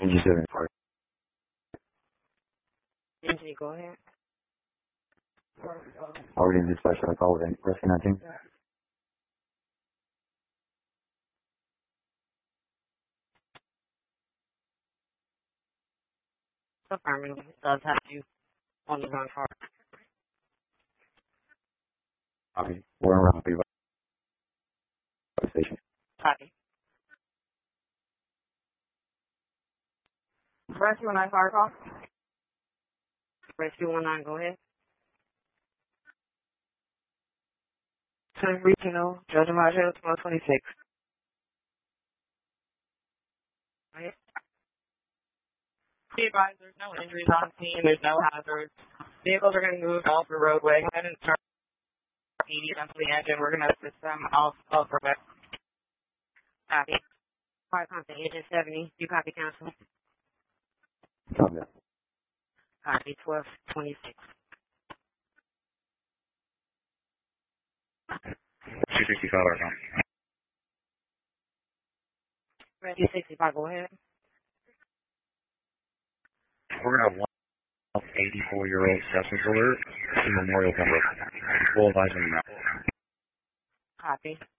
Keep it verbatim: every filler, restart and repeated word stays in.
G seventy-five. N G, go ahead. Already dispatched on a call with Rescue nineteen. Affirmative. It does have you on the wrong car. Copy. We're around the station. Copy. Rescue one nine fire call. Rescue one nine, go ahead. Ten Regional, Judge Maggio, twelve twenty-six. Go ahead. Be advised, there's no injuries on scene, there's no hazards. Vehicles are getting moved off the roadway. Go ahead and start P D onto the engine. We're going to assist them off, off the road. Copy. Fire contact agent seventy. You copy, counsel? Copy that. Copy, twelve twenty-six. two sixty-five right now. Rescue sixty-five, go ahead. We're going to have one eighty-four-year-old substance alert to Memorial Pembroke. We'll advise them now. Copy.